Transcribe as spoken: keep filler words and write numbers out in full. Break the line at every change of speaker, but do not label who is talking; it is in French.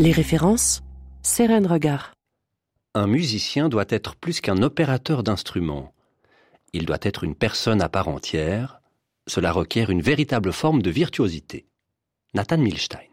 Les références, Seren Regard.
Un musicien doit être plus qu'un opérateur d'instruments. Il doit être une personne à part entière. Cela requiert une véritable forme de virtuosité. Nathan Milstein.